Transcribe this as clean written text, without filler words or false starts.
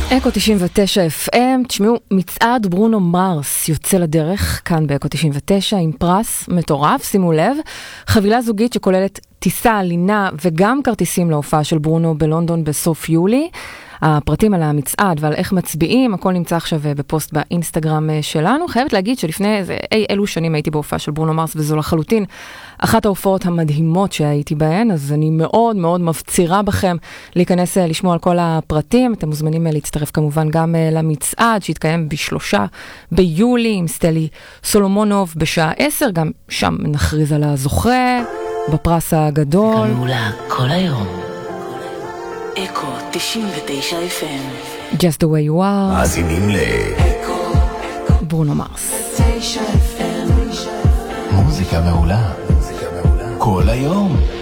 אקו 99 FM, תשמעו, מצעד ברונו מרס יוצא לדרך כאן באקו 99 עם פרס מטורף, שימו לב, חבילה זוגית שכוללת טיסה, לינה וגם כרטיסים להופעה של ברונו בלונדון בסוף יולי. הפרטים על המצעד ועל איך מצביעים, הכל נמצא עכשיו בפוסט באינסטגרם שלנו. חייבת להגיד שלפני אילו שנים הייתי בהופעה של ברונו מרס, וזו לחלוטין אחת ההופעות המדהימות שהייתי בהן, אז אני מאוד מאוד מפצירה בכם להיכנס לשמוע על כל הפרטים. אתם מוזמנים להצטרף כמובן גם למצעד שהתקיים ב3 ביולי עם סטלי סולומונוב בשעה 10, גם שם נכריז על הזוכה בפרס הגדול. גם מולה כל היום. אקו 99 FM. Just the way you are. מאזינים ברונו מרס. 9 FM. מוזיקה מעולה. כל היום.